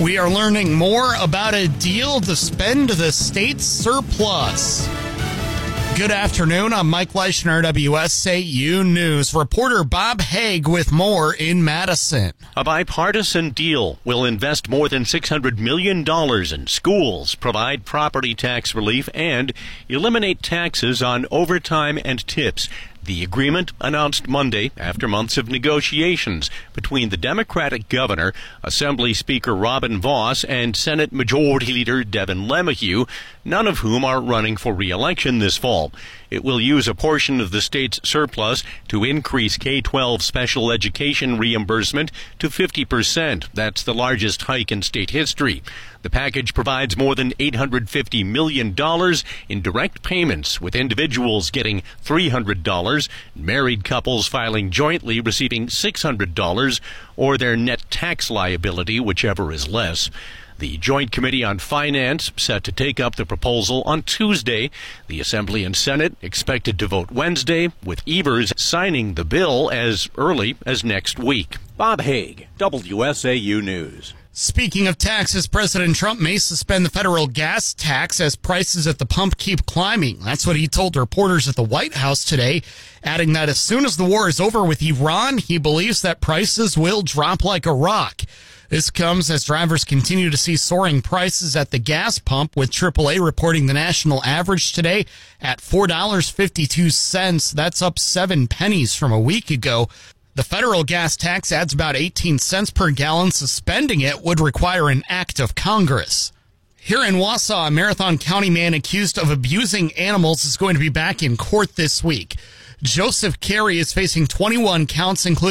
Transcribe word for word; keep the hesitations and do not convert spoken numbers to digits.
We are learning more about a deal to spend the state's surplus. Good afternoon. I'm Mike Leishner, W S A U News. Reporter Bob Haig with more in Madison. A bipartisan deal will invest more than six hundred million dollars in schools, provide property tax relief, and eliminate taxes on overtime and tips. The agreement announced Monday after months of negotiations between the Democratic governor, Assembly Speaker Robin Vos, and Senate Majority Leader Devin LeMahieu, none of whom are running for re-election this fall. It will use a portion of the state's surplus to increase K twelve special education reimbursement to fifty percent. That's the largest hike in state history. The package provides more than eight hundred fifty million dollars in direct payments, with individuals getting three hundred dollars, married couples filing jointly receiving six hundred dollars, or their net tax liability, whichever is less. The Joint Committee on Finance set to take up the proposal on Tuesday. The Assembly and Senate expected to vote Wednesday, with Evers signing the bill as early as next week. Bob Haig, W S A U News. Speaking of taxes, President Trump may suspend the federal gas tax as prices at the pump keep climbing. That's what he told reporters at the White House today, adding that as soon as the war is over with Iran, he believes that prices will drop like a rock. This comes as drivers continue to see soaring prices at the gas pump, with triple A reporting the national average today at four dollars and fifty-two cents. That's up seven pennies from a week ago. The federal gas tax adds about eighteen cents per gallon. Suspending it would require an act of Congress. Here in Wausau, a Marathon County man accused of abusing animals is going to be back in court this week. Joseph Carey is facing twenty-one counts, including